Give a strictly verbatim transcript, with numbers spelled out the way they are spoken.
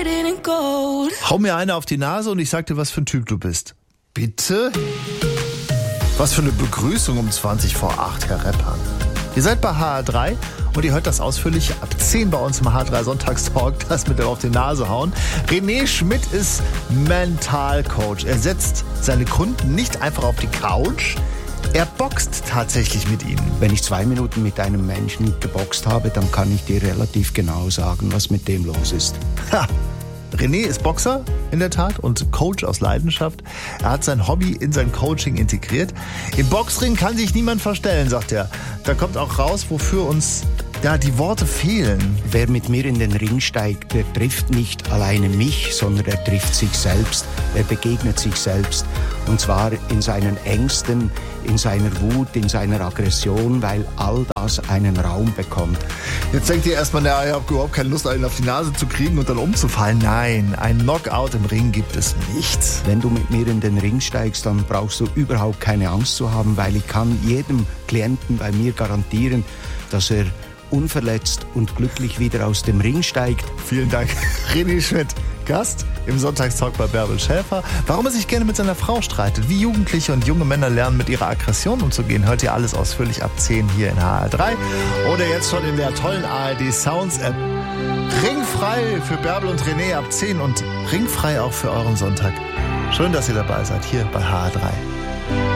Hau mir eine auf die Nase und ich sag dir, was für ein Typ du bist. Bitte? Was für eine Begrüßung um zwanzig vor acht, Herr Reppan. Ihr seid bei H R drei und ihr hört das ausführlich ab zehn bei uns im H R drei Sonntagstalk, das mit dem auf die Nase hauen. René Schmidt ist Mentalcoach. Er setzt seine Kunden nicht einfach auf die Couch, er boxt tatsächlich mit ihnen. Wenn ich zwei Minuten mit einem Menschen geboxt habe, dann kann ich dir relativ genau sagen, was mit dem los ist. Ha! René ist Boxer in der Tat und Coach aus Leidenschaft. Er hat sein Hobby in sein Coaching integriert. Im Boxring kann sich niemand verstellen, sagt er. Da kommt auch raus, wofür uns ja, die Worte fehlen. Wer mit mir in den Ring steigt, der trifft nicht alleine mich, sondern er trifft sich selbst. Er begegnet sich selbst. Und zwar in seinen Ängsten, in seiner Wut, in seiner Aggression, weil all das einen Raum bekommt. Jetzt denkt ihr erstmal, na, ich habe überhaupt keine Lust, einen auf die Nase zu kriegen und dann umzufallen. Nein, ein Knockout im Ring gibt es nicht. Wenn du mit mir in den Ring steigst, dann brauchst du überhaupt keine Angst zu haben, weil ich kann jedem Klienten bei mir garantieren, dass er unverletzt und glücklich wieder aus dem Ring steigt. Vielen Dank, René Schmidt, Gast im Sonntagstalk bei Bärbel Schäfer. Warum er sich gerne mit seiner Frau streitet, wie Jugendliche und junge Männer lernen, mit ihrer Aggression umzugehen, hört ihr alles ausführlich ab zehn hier in H R drei oder jetzt schon in der tollen A R D Sounds App. Ringfrei für Bärbel und René ab zehn und ringfrei auch für euren Sonntag. Schön, dass ihr dabei seid hier bei H R drei.